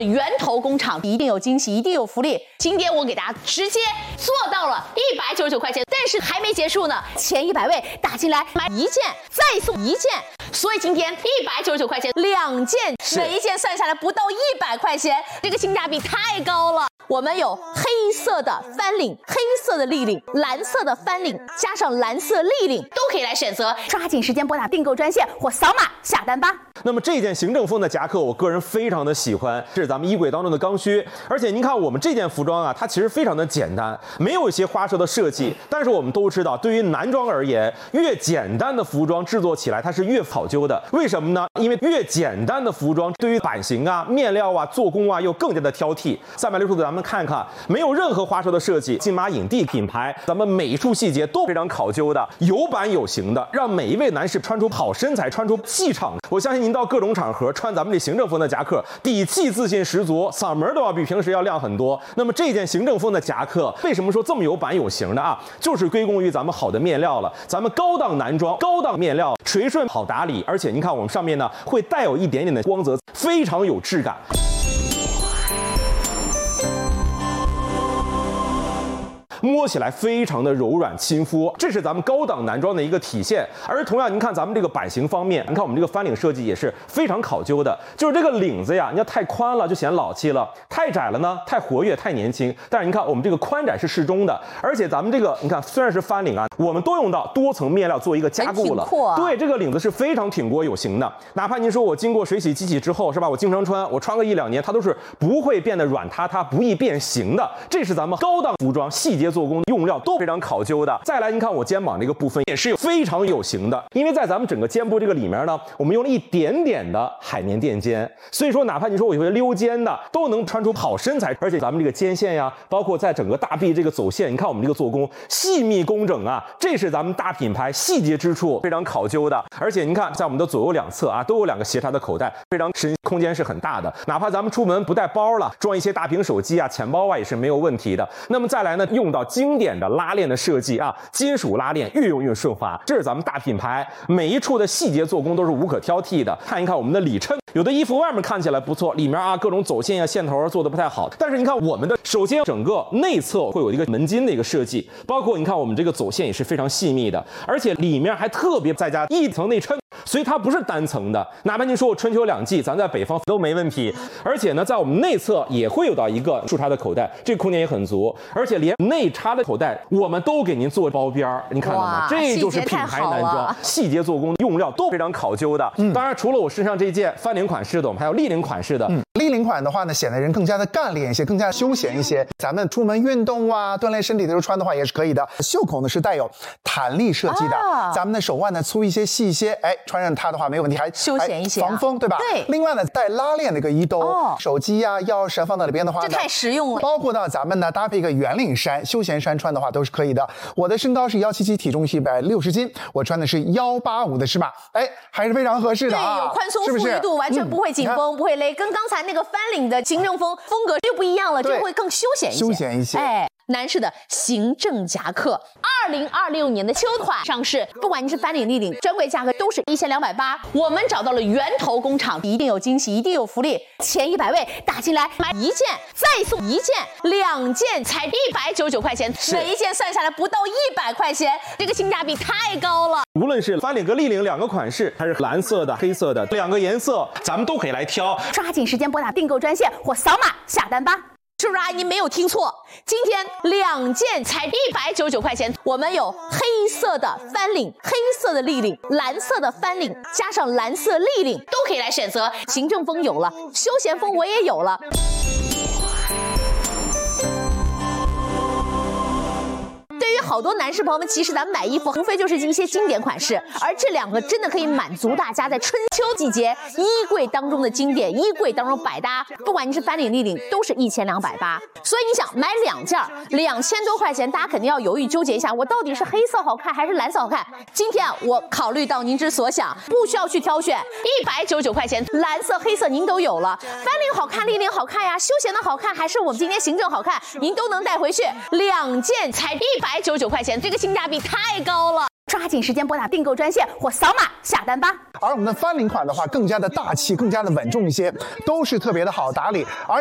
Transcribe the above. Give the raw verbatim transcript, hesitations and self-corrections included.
源头工厂一定有惊喜，一定有福利。今天我给大家直接做到了一百九十九块钱，但是还没结束呢，前一百位打进来买一件再送一件，所以今天一百九十九块钱两件，每一件算下来不到一百块钱，这个性价比太高了。我们有黑色的翻领、黑色的立领、蓝色的翻领，加上蓝色立领都可以来选择。抓紧时间拨打订购专线或扫码下单吧。 那么这件行政风的夹克，我个人非常的喜欢，是咱们衣柜当中的刚需。而且您看我们这件服装啊，它其实非常的简单，没有一些花哨的设计。但是我们都知道，对于男装而言，越简单的服装制作起来它是越考究的。为什么呢？因为越简单的服装，对于版型啊、面料啊、做工啊，又更加的挑剔。三百六十度，咱们看看，没有任何花哨的设计，金马影帝品牌，咱们每一处细节都非常考究的，有版有型的，让每一位男士穿出好身材，穿出气场。我相信您到各种场合穿咱们这行政风的夹克，底气自信十足，嗓门都要比平时要亮很多。那么这件行政风的夹克，为什么说这么有版有型的啊？就是归功于咱们好的面料了。咱们高档男装、高档面料，垂顺好打理，而且您看我们上面呢会带有一点点的光泽，非常有质感。摸起来非常的柔软亲肤，这是咱们高档男装的一个体现。而同样，您看咱们这个版型方面，您看我们这个翻领设计也是非常考究的。就是这个领子呀，你要太宽了就显老气了，太窄了呢太活跃太年轻。但是您看我们这个宽窄是适中的，而且咱们这个你看虽然是翻领啊，我们都用到多层面料做一个加固了。 啊、 对，这个领子是非常挺过有型的。哪怕您说我经过水洗机洗之后是吧，我经常穿，我穿个一两年，它都是不会变得软塌塌，不易变形的。这是咱们高档服装细节做工用料都非常考究的。再来，您看我肩膀这个部分也是非常有型的，因为在咱们整个肩部这个里面呢，我们用了一点点的海绵垫肩，所以说哪怕你说我有些溜肩的，都能穿出好身材。而且咱们这个肩线呀，包括在整个大臂这个走线，你看我们这个做工细密工整啊，这是咱们大品牌细节之处非常考究的。而且您看，在我们的左右两侧啊，都有两个斜插的口袋，非常深，空间是很大的。哪怕咱们出门不带包了，装一些大屏手机啊、钱包啊，也是没有问题的。那么再来呢，用到经典的拉链的设计啊，金属拉链越用越顺滑，这是咱们大品牌每一处的细节做工都是无可挑剔的。看一看我们的里衬，有的衣服外面看起来不错，里面啊各种走线啊线头做的不太好，但是你看我们的，首先整个内侧会有一个门襟的一个设计，包括你看我们这个走线也是非常细密的，而且里面还特别再加一层内衬，所以它不是单层的。哪怕您说我春秋两季咱在北方都没问题。而且呢，在我们内侧也会有到一个竖插的口袋，这个空间也很足，而且连内插的口袋我们都给您做包边儿，你看到吗？这就是品牌男装，细节做工用料都非常考究的。嗯，当然除了我身上这件翻领款式的，我们还有立领款式的。 嗯，立领款的话呢，显得人更加的干练一些，更加休闲一些。咱们出门运动啊，锻炼身体的时候穿的话也是可以的。袖口呢是带有弹力设计的，啊、咱们的手腕呢粗一些、细一些，哎，穿上它的话没有问题，还休闲一些、啊， 防风，对吧？ 对。 另外呢，带拉链的一个衣兜，哦、手机呀、啊、钥匙放到里边的话， 这太实用了。 包括到咱们呢搭配一个圆领衫、休闲衫穿的话都是可以的。我的身高是一七七，体重是一百六十斤，我穿的是一八五的尺码，哎，还是非常合适的啊。 对，有宽松富裕度，完全不会紧绷，嗯、不会勒，跟刚才那个翻领的行政风风格就不一样了，这个会更休闲一些。 休闲一些， 哎。男士的行政夹克，二零二六年的秋款上市，不管你是翻领、立领，专柜价格都是一千两百八。我们找到了源头工厂，一定有惊喜，一定有福利。前一百位打进来买一件再送一件，两件才一百九十九块钱，每一件算下来不到一百块钱，这个性价比太高了。 无论是翻领和立领两个款式，还是蓝色的、黑色的两个颜色，咱们都可以来挑。 抓紧时间拨打订购专线或扫码下单吧。是不是啊？你没有听错，今天两件才一百九十九块钱。我们有黑色的翻领、黑色的立领、蓝色的翻领，加上蓝色立领都可以来选择。行政风有了，休闲风我也有了。对于好多男士朋友们，其实咱们买衣服无非就是一些经典款式，而这两个真的可以满足大家在春秋季节衣柜当中的经典，衣柜当中百搭。不管你是翻领、立领，都是一千两百八。所以你想买两件两千多块钱，大家肯定要犹豫纠结一下，我到底是黑色好看还是蓝色好看？今天啊，我考虑到您之所想，不需要去挑选，一百九十九块钱，蓝色、黑色您都有了。翻领好看，立领好看呀，休闲的好看，还是我们今天行政好看，您都能带回去。两件才一百九十九块钱，这个性价比太高了。抓抓紧时间拨打订购专线或扫码下单吧。 而我们的翻领款的话，更加的大气，更加的稳重一些，都是特别的好打理。而